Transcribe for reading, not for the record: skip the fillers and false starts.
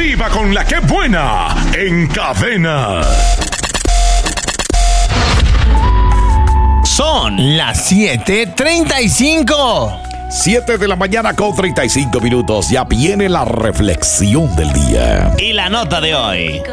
Viva con la que buena en Cadena. Son las 7:35. 7 de la mañana con 35 minutos. Ya viene la reflexión del día. Y la nota de hoy.